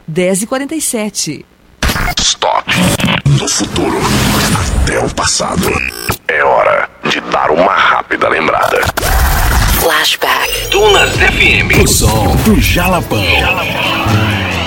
10h47. Stop. Do futuro até o passado. É hora de dar uma rápida lembrada. Flashback. Dunas FM. O som do Jalapão.